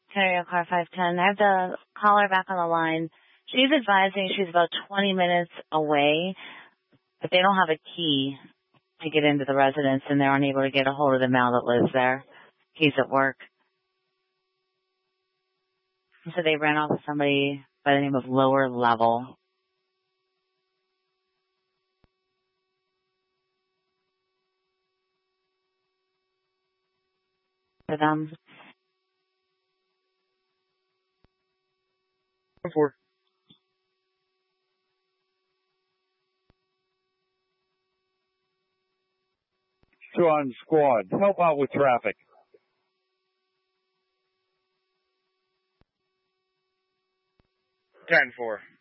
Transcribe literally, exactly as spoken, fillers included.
Ontario Car five ten. I have the caller back on the line. She's advising she's about twenty minutes away, but they don't have a key to get into the residence, and they're unable to get a hold of the male that lives there. He's at work. So they ran off with somebody by the name of Lower Level. For them. Four. Two on squad. Help out with traffic. ten four.